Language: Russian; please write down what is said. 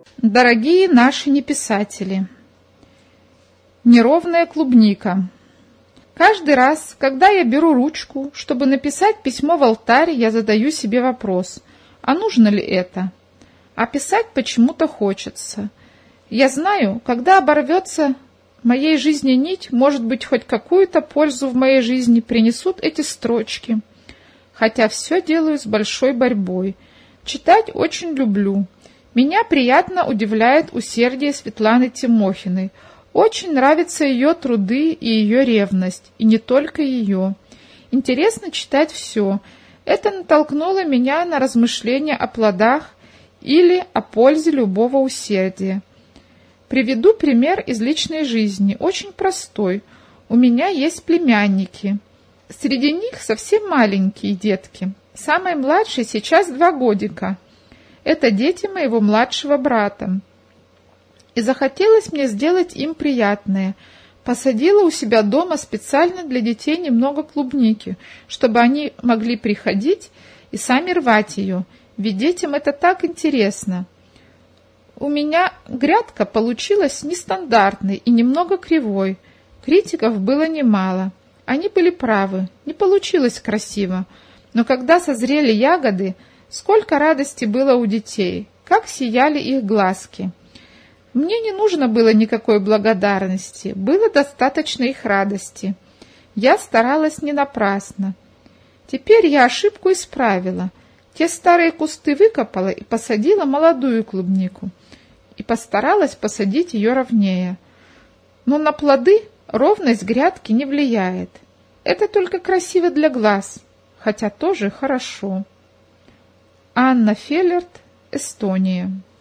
Дорогие наши неписатели, неровная клубника. Каждый раз, когда я беру ручку, чтобы написать письмо в алтарь, я задаю себе вопрос, а нужно ли это? А писать почему-то хочется. Я знаю, когда оборвется в моей жизни нить, может быть, хоть какую-то пользу в моей жизни принесут эти строчки. Хотя все делаю с большой борьбой. Читать очень люблю. Меня приятно удивляет усердие Светланы Тимохиной. Очень нравятся ее труды и ее ревность, и не только ее. Интересно читать все. Это натолкнуло меня на размышления о плодах или о пользе любого усердия. Приведу пример из личной жизни, очень простой. У меня есть племянники. Среди них совсем маленькие детки. Самой младшей сейчас 2 годика. Это дети моего младшего брата. И захотелось мне сделать им приятное. Посадила у себя дома специально для детей немного клубники, чтобы они могли приходить и сами рвать ее, ведь детям это так интересно. У меня грядка получилась нестандартной и немного кривой. Критиков было немало. Они были правы, не получилось красиво. Но когда созрели ягоды, сколько радости было у детей, как сияли их глазки. Мне не нужно было никакой благодарности, было достаточно их радости. Я старалась не напрасно. Теперь я ошибку исправила. Те старые кусты выкопала и посадила молодую клубнику. И постаралась посадить ее ровнее. Но на плоды ровность грядки не влияет. Это только красиво для глаз, хотя тоже хорошо. Анна Феллерт, Эстония.